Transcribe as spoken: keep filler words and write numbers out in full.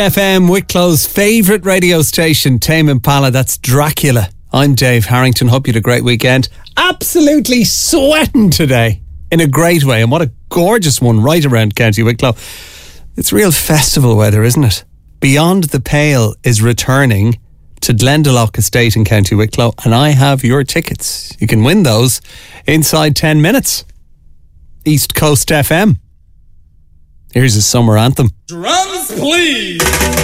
F M, Wicklow's favourite radio station, Tame Impala. That's Dracula. I'm Dave Harrington. Hope you had a great weekend. Absolutely sweating today in a great way. And what a gorgeous one right around County Wicklow. It's real festival weather, isn't it? Beyond the Pale is returning to Glendalough Estate in County Wicklow, and I have your tickets. You can win those inside ten minutes. East Coast F M. Here's a summer anthem. Drums, please.